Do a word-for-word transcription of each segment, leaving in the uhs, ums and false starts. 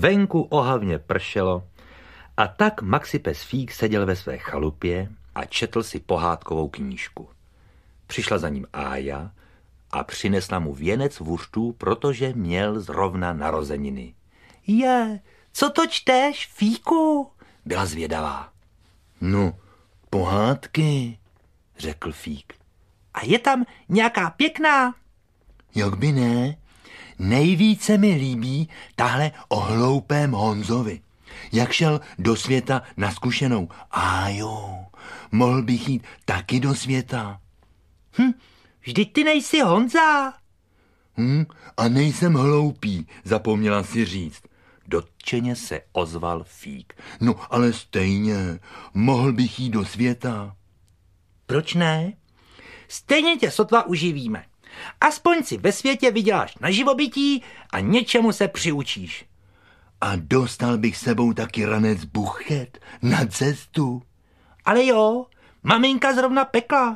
Venku ohavně pršelo a tak Maxipes Fík seděl ve své chalupě a četl si pohádkovou knížku. Přišla za ním Ája a přinesla mu věnec vůřtů, protože měl zrovna narozeniny. Je, co to čteš, Fíku? Byla zvědavá. No, pohádky, řekl Fík. A je tam nějaká pěkná? Jak by ne? Nejvíce mi líbí tahle o hloupém Honzovi. Jak šel do světa na zkušenou. A jo, mohl bych jít taky do světa. Hm, vždyť ty nejsi Honza. Hm, a nejsem hloupý, zapomněla si říct. Dotčeně se ozval Fík. No, ale stejně, mohl bych jít do světa. Proč ne? Stejně tě sotva uživíme. Aspoň si ve světě vyděláš na živobytí a něčemu se přiučíš. A dostal bych sebou taky ranec buchet na cestu. Ale jo, maminka zrovna pekla.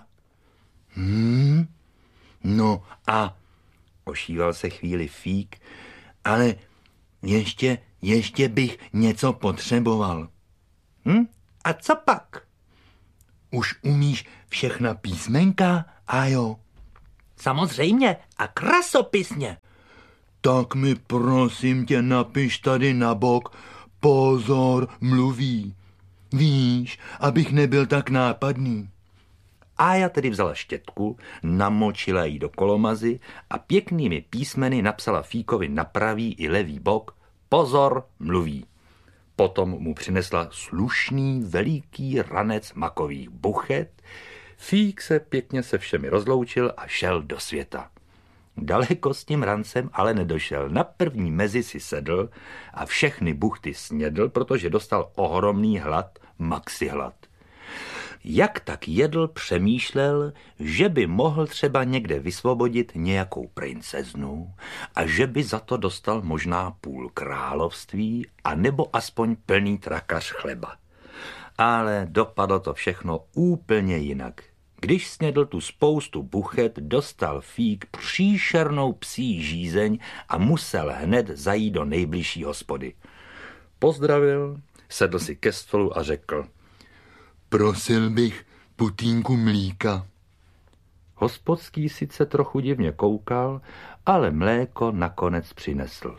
Hmm, no a, ošíval se chvíli Fík, ale ještě, ještě bych něco potřeboval. Hm, a co pak? Už umíš všechna písmenka, Ájo? Samozřejmě a krasopisně. Tak mi prosím tě napiš tady na bok, pozor, mluví. Víš, abych nebyl tak nápadný. Ája tedy vzala štětku, namočila ji do kolomazy a pěknými písmeny napsala Fíkovi na pravý i levý bok pozor, mluví. Potom mu přinesla slušný veliký ranec makových buchet. Fík se pěkně se všemi rozloučil a šel do světa. Daleko s tím rancem ale nedošel. Na první mezi si sedl a všechny buchty snědl, protože dostal ohromný hlad, maxi hlad. Jak tak jedl, přemýšlel, že by mohl třeba někde vysvobodit nějakou princeznu a že by za to dostal možná půl království a nebo aspoň plný trakař chleba. Ale dopadlo to všechno úplně jinak. Když snědl tu spoustu buchet, dostal Fík příšernou psí žízeň a musel hned zajít do nejbližší hospody. Pozdravil, sedl si ke stolu a řekl: prosil bych putínku mlíka. Hospodský sice trochu divně koukal, ale mléko nakonec přinesl.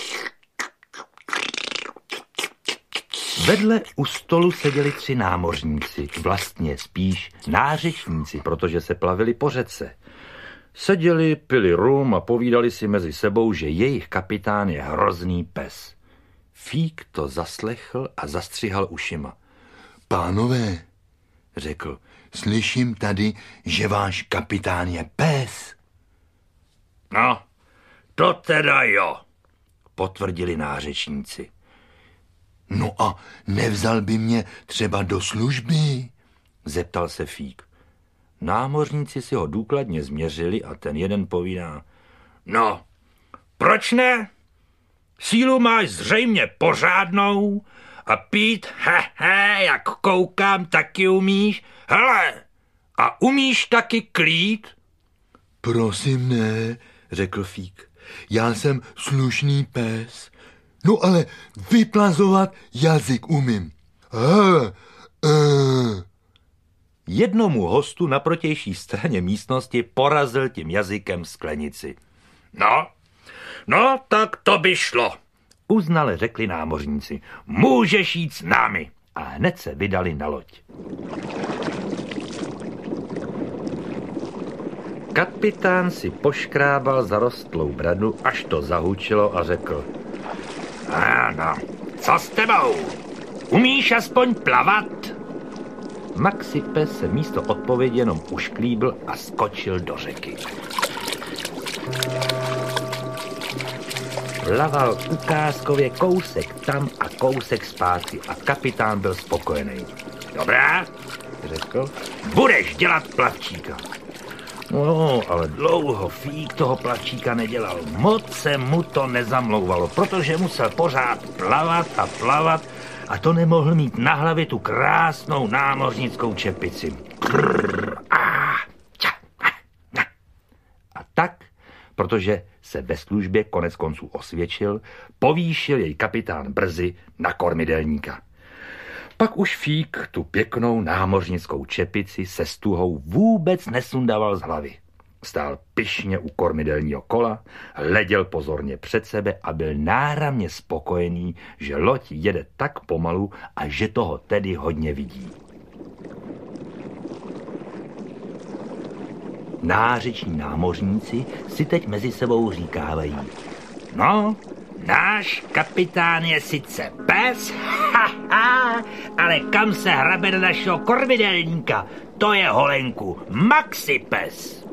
Vedle u stolu seděli tři námořníci, vlastně spíš nářečníci, protože se plavili po řece. Seděli, pili rum a povídali si mezi sebou, že jejich kapitán je hrozný pes. Fík to zaslechl a zastřihal ušima. Pánové, řekl, slyším tady, že váš kapitán je pes. No, to teda jo, potvrdili nářečníci. No a nevzal by mě třeba do služby? Zeptal se Fík. Námořníci si ho důkladně změřili a ten jeden povídá. No, proč ne? Sílu máš zřejmě pořádnou a pít, he, he, jak koukám, taky umíš. Hele, a umíš taky klít? Prosím ne, řekl Fík. Já jsem slušný pes. No ale vyplazovat jazyk umím. He, he. Jednomu hostu na protější straně místnosti porazil tím jazykem sklenici. No, no, tak to by šlo, uznale řekli námořníci. Můžeš jít s námi. A hned se vydali na loď. Kapitán si poškrábal zarostlou bradu, až to zahučilo a řekl. Ano, co s tebou? Umíš aspoň plavat? Maxipes se místo odpovědi jenom ušklíbl a skočil do řeky. Plaval ukázkově kousek tam a kousek zpátky a kapitán byl spokojený. Dobrá, řekl, budeš dělat plavčíka. No, ale dlouho Fík toho plavčíka nedělal. Moc se mu to nezamlouvalo, protože musel pořád plavat a plavat a to nemohl mít na hlavě tu krásnou námořnickou čepici. A tak protože se ve službě konec konců osvědčil, povýšil jej kapitán brzy na kormidelníka. Pak už Fík tu pěknou námořnickou čepici se stuhou vůbec nesundával z hlavy. Stál pyšně u kormidelního kola, hleděl pozorně před sebe a byl náramně spokojený, že loď jede tak pomalu a že toho tedy hodně vidí. Nářeční námořníci si teď mezi sebou říkávají: no, náš kapitán je sice pes, ha, ha, ale kam se hrabe do našeho kormidelníka? To je holenku, Maxipes.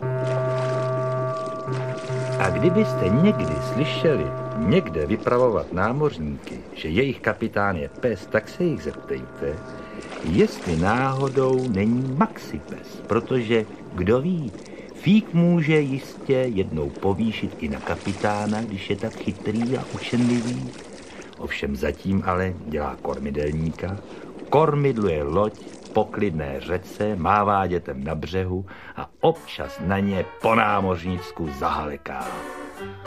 A kdybyste někdy slyšeli někde vypravovat námořníky, že jejich kapitán je pes, tak se jich zeptejte, jestli náhodou není Maxipes, protože kdo ví, Fík může jistě jednou povýšit i na kapitána, když je tak chytrý a učenlivý. Ovšem zatím ale dělá kormidelníka, kormidluje loď po klidné řece, mává dětem na břehu a občas na ně po námořnicku zahaleká.